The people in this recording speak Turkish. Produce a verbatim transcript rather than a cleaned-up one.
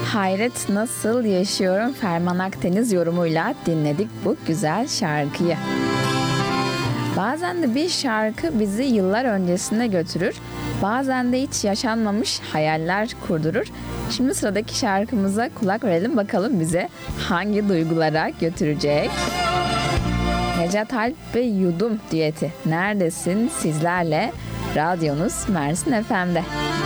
Hayret nasıl yaşıyorum Ferman Akdeniz yorumuyla dinledik bu güzel şarkıyı. Bazen de bir şarkı bizi yıllar öncesine götürür, bazen de hiç yaşanmamış hayaller kurdurur. Şimdi sıradaki şarkımıza kulak verelim, bakalım bize hangi duygulara götürecek. Necat Alp ve Yudum düeti Neredesin sizlerle radyonuz Mersin F M'de.